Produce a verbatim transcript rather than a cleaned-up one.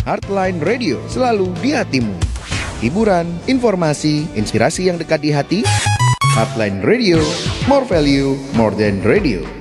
Heartline Radio, selalu di hatimu. Hiburan, informasi, inspirasi yang dekat di hati. Heartline Radio, more value, more than radio.